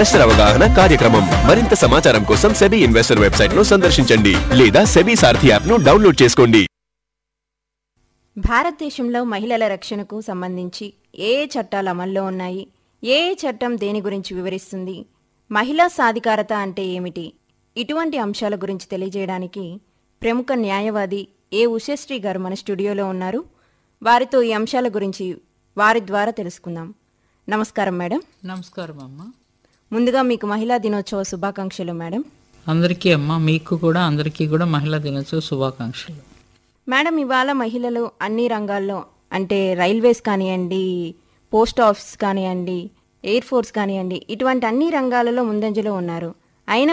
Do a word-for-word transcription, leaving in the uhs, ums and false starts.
Investor అవగాహన కార్యక్రమం. మరింత సమాచారం కోసం సెబీ ఇన్వెస్టర్ వెబ్సైట్ ను సందర్శించండి లేదా సెబీ సారథి యాప్ ను డౌన్లోడ్ చేసుకోండి. భారతదేశంలో మహిళల రక్షణకు సంబంధించి ఏ ఏ చట్టాలు అమల్లో ఉన్నాయి, ఏ ఏ చట్టం దేని గురించి వివరిస్తుంది, మహిళా సాధికారత అంటే ఏమిటి, ఇటువంటి అంశాల గురించి తెలియజేయడానికి ప్రముఖ న్యాయవాది ఏ ఉషశ్రీ గారు మన స్టూడియోలో ఉన్నారు. వారితో ఈ అంశాల గురించి వారి ద్వారా తెలుసుకుందాం. నమస్కారం మేడం. నమస్కారం అమ్మ. ముందుగా మీకు మహిళా దినోత్సవ శుభాకాంక్షలు మేడం. అందరికీ అమ్మ, మీకు కూడా అందరికీ కూడా మహిళా దినోత్సవ శుభాకాంక్షలు. మేడం, ఇవాళ మహిళలు అన్ని రంగాల్లో అంటే రైల్వేస్ కానివ్వండి, పోస్ట్ ఆఫీస్ కానివ్వండి, ఎయిర్ ఫోర్స్ కానివ్వండి, ఇటువంటి అన్ని రంగాలలో ముందంజలో ఉన్నారు. అయినా